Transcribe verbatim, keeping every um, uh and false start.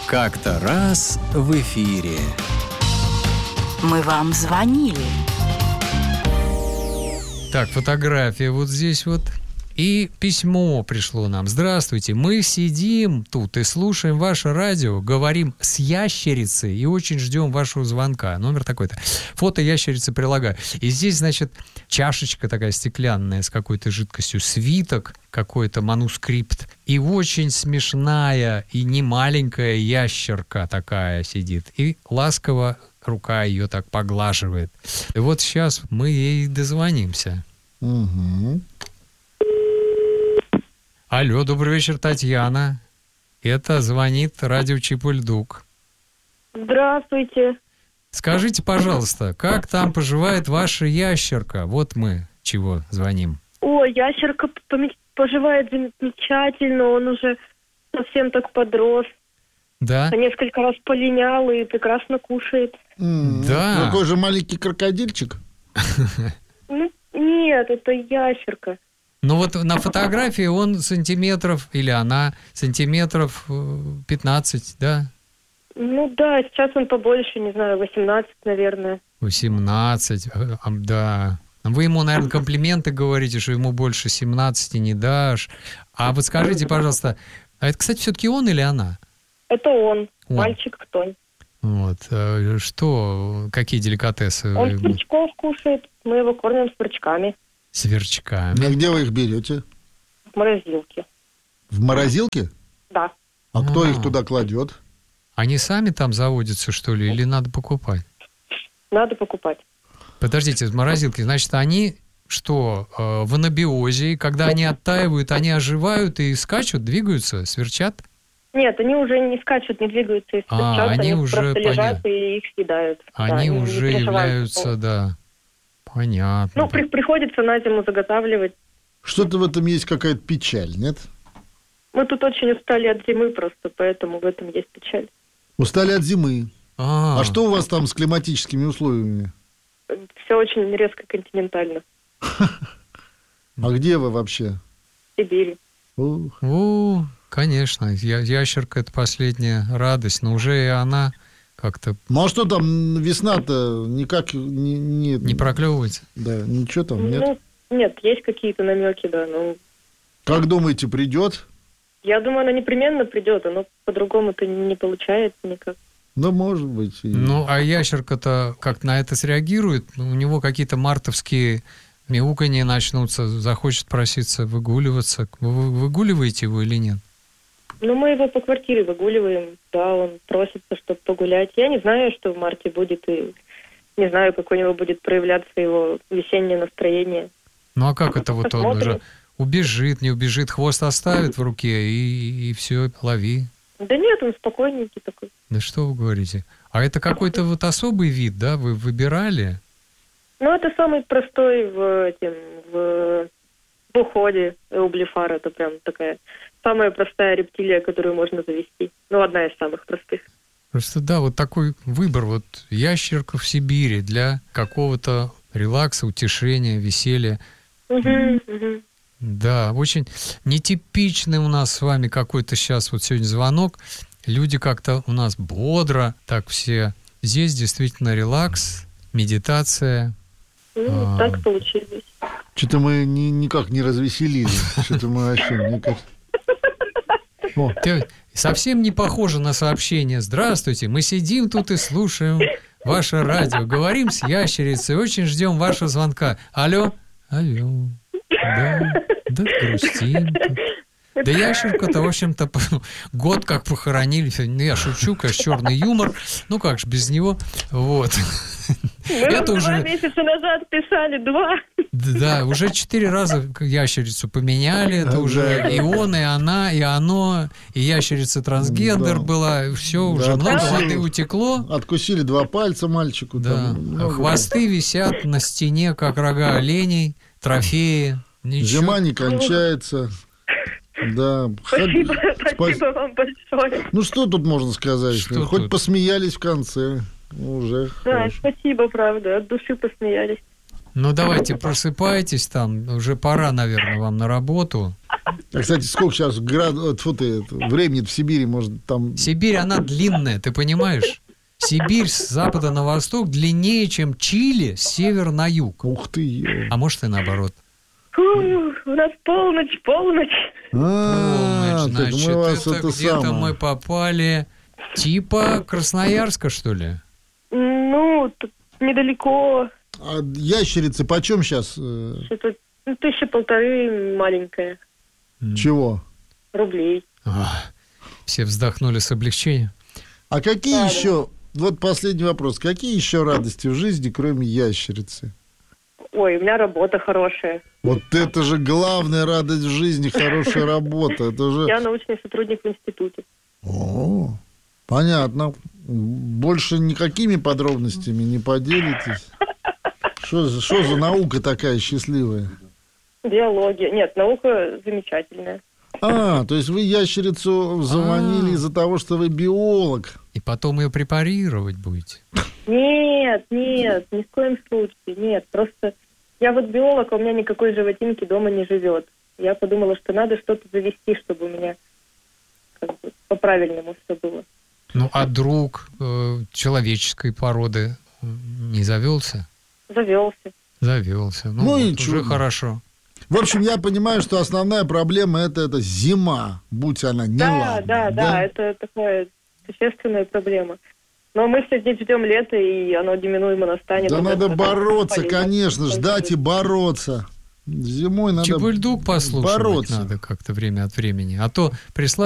Как-то раз в эфире. Мы вам звонили. Так, фотография вот здесь вот. И письмо пришло нам. Здравствуйте, мы сидим тут и слушаем ваше радио, говорим с ящерицей и очень ждем вашего звонка. Номер такой-то. Фото ящерицы прилагаю. И здесь, значит, чашечка такая стеклянная с какой-то жидкостью, свиток, какой-то манускрипт. И очень смешная и не маленькая ящерка такая сидит. И ласково рука ее так поглаживает. И вот сейчас мы ей дозвонимся. Угу. Алло, добрый вечер, Татьяна. Это звонит радио Чип-и-Ль-Дук. Здравствуйте. Скажите, пожалуйста, как там поживает ваша ящерка? Вот мы чего звоним. О, ящерка поживает замечательно, он уже совсем так подрос. Да? Несколько раз полинял и прекрасно кушает. Mm, да. Такой же маленький крокодильчик? Ну, нет, это ящерка. Ну вот на фотографии он сантиметров, или она сантиметров пятнадцать, да? Ну да, сейчас он побольше, не знаю, восемнадцать, наверное. восемнадцать, да. Вы ему, наверное, комплименты говорите, что ему больше семнадцати не дашь. А вот скажите, пожалуйста, а это, кстати, все-таки он или она? Это он, он. мальчик Тонь. Вот. Что, какие деликатесы? Он сверчков кушает, мы его кормим сверчками. Сверчками. А где вы их берете? В морозилке. В морозилке? Да. А кто А. их туда кладет? Они сами там заводятся, что ли, или надо покупать? Надо покупать. Подождите, в морозилке, значит, они что, в анабиозе, и когда они оттаивают, они оживают и скачут, двигаются, сверчат? Нет, они уже не скачут, не двигаются и сверчат, А, они, они уже просто лежат понятно. И их съедают. Они да, уже являются, да, понятно. Ну, при, приходится на зиму заготавливать. Что-то в этом есть какая-то печаль, нет? Мы тут очень устали от зимы просто, поэтому в этом есть печаль. Устали от зимы. А, А что у вас там с климатическими условиями? Все очень резко континентально. А где вы вообще? В Сибири. Ух. О, конечно, я, ящерка — это последняя радость, но уже и она как-то Ну а что там, весна-то никак не... Не, не проклевывается. Да, ничего там, нет? Ну, нет, есть какие-то намеки, да, но Как думаете, придет? я думаю, она непременно придет, но по-другому-то не получается никак. Ну, может быть. И... Ну, а ящерка-то как на это среагирует? У него какие-то мартовские мяуканья начнутся, захочет проситься выгуливаться. Вы выгуливаете его или нет? Ну, мы его по квартире выгуливаем, да, он просится, чтобы погулять. Я не знаю, что в марте будет, и не знаю, как у него будет проявляться его весеннее настроение. Ну, а как это вот он Посмотрим. уже убежит, не убежит, хвост оставит в руке и, и все, лови? Да нет, он спокойненький такой. Да что вы говорите? А это какой-то вот особый вид, да, вы выбирали? Ну, это самый простой в, этим, в, в уходе эублифар. Это прям такая самая простая рептилия, которую можно завести. Ну, одна из самых простых. Просто да, вот такой выбор, вот ящерка в Сибири для какого-то релакса, утешения, веселья. Угу, угу. Да, очень нетипичный у нас с вами какой-то сейчас вот сегодня звонок. Люди как-то у нас бодро, так все. Здесь действительно релакс, медитация. Ну, А. так получилось. Что-то мы ни, никак не развеселили. Что-то мы вообще никак... О, Ты совсем не похоже на сообщение. Здравствуйте, мы сидим тут и слушаем ваше радио. Говорим с ящерицей, очень ждем вашего звонка. Алло? Алло. Да, да грустим тут. Да ящерка-то, в общем-то, год как похоронили. Ну, я шучу, конечно, черный юмор. Ну, как же без него. Вот. Мы Это два уже... месяца назад писали, два. Да, уже четыре раза ящерицу поменяли. Это Да, уже да. и он, и она, и оно, и ящерица трансгендер Да. была. Все, Да, уже много откусили. воды утекло. откусили два пальца мальчику. Да. Там много. Хвосты висят на стене, как рога оленей, трофеи. Ничего. Зима не кончается. Да. Спасибо, Спа- спасибо вам большое. Ну, что тут можно сказать? Что Хоть тут? посмеялись в конце. Уже Да, хорошо. спасибо, правда, от души посмеялись. Ну, давайте, просыпайтесь там. Уже пора, наверное, вам на работу. А, кстати, сколько сейчас град... Тьфу ты, это, времени в Сибири, может, там... Сибирь, она длинная, ты понимаешь? Сибирь с запада на восток длиннее, чем Чили с севера на юг. Ух ты, ё. А может и наоборот. Фу, у нас полночь, полночь. А, Полночь, так значит, мы вас это это где-то самое. мы попали типа Красноярска, что ли? Ну, тут недалеко. А ящерицы почем сейчас? Что-то ну, тысяча полторы маленькая Чего? рублей. А, все вздохнули с облегчением. А какие Да, еще... Вот последний вопрос. Какие еще радости в жизни, кроме ящерицы? Ой, у меня работа хорошая. Вот это же главная радость в жизни, хорошая работа. Это же... Я научный сотрудник в институте. О, понятно. Больше никакими подробностями не поделитесь. Что за, что за наука такая счастливая? Биология. Нет, наука замечательная. А, то есть вы ящерицу заманили А. из-за того, что вы биолог. И потом ее препарировать будете. Нет, нет, ни в коем случае. Нет, просто я вот биолог, а у меня никакой животинки дома не живет. Я подумала, что надо что-то завести, чтобы у меня как бы по-правильному все было. Ну, а друг э, человеческой породы э, не завелся? Завелся. Завелся. Ну, Ну вот и уже чудно. хорошо. В общем, я понимаю, что основная проблема это, это зима, будь она Да, неладна. да, да, это такая существенная проблема. Но мы все здесь ждем лета, и оно неминуемо настанет. Да Вот надо это бороться, полезно. конечно, ждать и бороться. Зимой надо Чебульдук послушать бороться. надо как-то время от времени. А то прислали